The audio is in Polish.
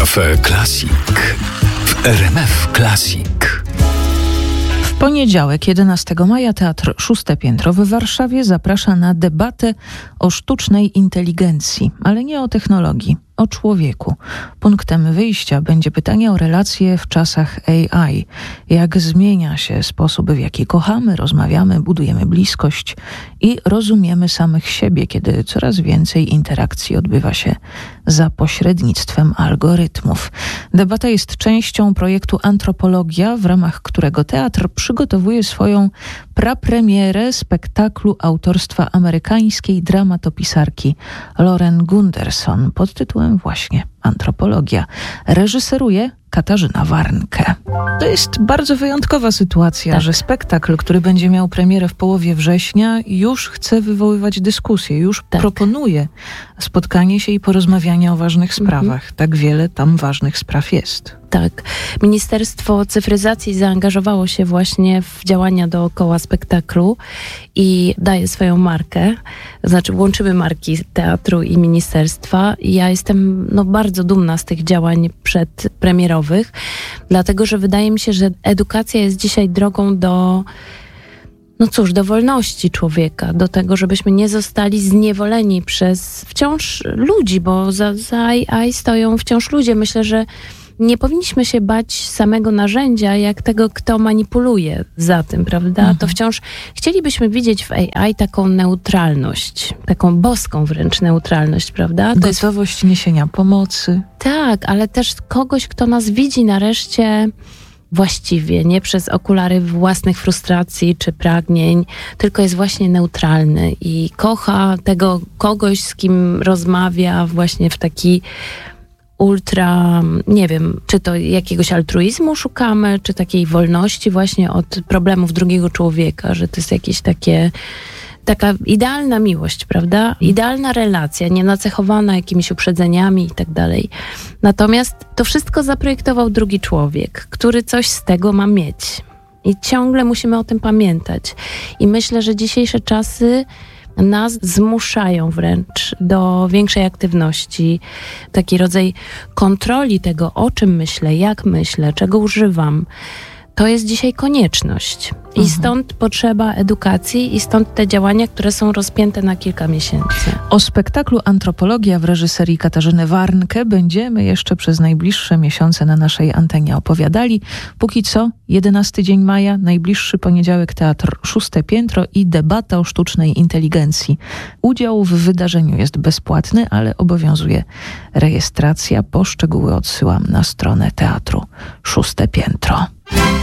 Cafe Classic w RMF Classic. W poniedziałek, 11 maja, Teatr Szóste Piętro w Warszawie zaprasza na debatę o sztucznej inteligencji, ale nie o technologii, o człowieku. Punktem wyjścia będzie pytanie o relacje w czasach AI. Jak zmienia się sposób, w jaki kochamy, rozmawiamy, budujemy bliskość i rozumiemy samych siebie, kiedy coraz więcej interakcji odbywa się za pośrednictwem algorytmów. Debata jest częścią projektu Antropologia, w ramach którego teatr przygotowuje swoją prapremierę spektaklu autorstwa amerykańskiej dramatopisarki Lauren Gunderson pod tytułem właśnie Antropologia. Reżyseruje Katarzyna Warnke. To jest bardzo wyjątkowa sytuacja, że spektakl, który będzie miał premierę w połowie września, już chce wywoływać dyskusję, już proponuje spotkanie się i porozmawianie o ważnych sprawach. Tak wiele tam ważnych spraw jest. Tak. Ministerstwo Cyfryzacji zaangażowało się właśnie w działania dookoła spektaklu i daje swoją markę. Znaczy łączymy marki teatru i ministerstwa. I ja jestem bardzo dumna z tych działań przedpremierowych, dlatego że wydaje mi się, że edukacja jest dzisiaj drogą do wolności człowieka, do tego, żebyśmy nie zostali zniewoleni przez wciąż ludzi, bo za AI stoją wciąż ludzie. Myślę, że nie powinniśmy się bać samego narzędzia, jak tego, kto manipuluje za tym, prawda? To wciąż chcielibyśmy widzieć w AI taką neutralność, taką boską wręcz neutralność, prawda? To Gotowość niesienia pomocy. Tak, ale też kogoś, kto nas widzi nareszcie właściwie, nie przez okulary własnych frustracji czy pragnień, tylko jest właśnie neutralny i kocha tego kogoś, z kim rozmawia właśnie w taki ultra, nie wiem, czy to jakiegoś altruizmu szukamy, czy takiej wolności właśnie od problemów drugiego człowieka, że to jest jakieś taka idealna miłość, prawda? Idealna relacja, nie nacechowana jakimiś uprzedzeniami i tak dalej. Natomiast to wszystko zaprojektował drugi człowiek, który coś z tego ma mieć. I ciągle musimy o tym pamiętać. I myślę, że dzisiejsze czasy nas zmuszają wręcz do większej aktywności, taki rodzaj kontroli tego, o czym myślę, jak myślę, czego używam. To jest dzisiaj konieczność. I stąd potrzeba edukacji i stąd te działania, które są rozpięte na kilka miesięcy. O spektaklu Antropologia w reżyserii Katarzyny Warnke będziemy jeszcze przez najbliższe miesiące na naszej antenie opowiadali. Póki co 11 dzień maja, najbliższy poniedziałek, Teatr Szóste Piętro i debata o sztucznej inteligencji. Udział w wydarzeniu jest bezpłatny, ale obowiązuje rejestracja. Po szczegóły odsyłam na stronę Teatru Szóste Piętro.